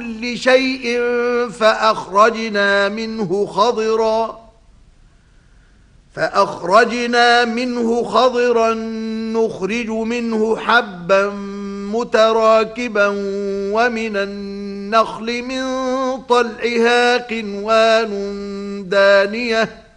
كل شيء فأخرجنا منه خضرا نخرج منه حبا متراكبا ومن النخل من طلعها قنوان دانية